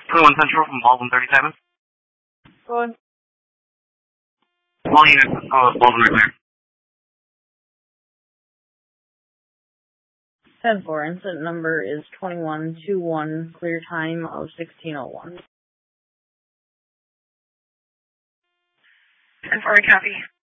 21 Central from Baldwin 37. Go on. All units, Baldwin are clear. 10-4, incident number is 2121, clear time of 16:01. 10-4, copy.